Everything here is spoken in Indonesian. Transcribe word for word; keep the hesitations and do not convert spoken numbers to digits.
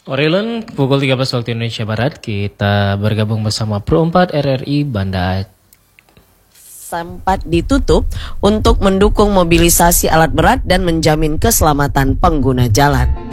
Orilun, pukul tiga belas waktu Indonesia Barat, kita bergabung bersama Pro empat R R I Banda sempat ditutup untuk mendukung mobilisasi alat berat dan menjamin keselamatan pengguna jalan.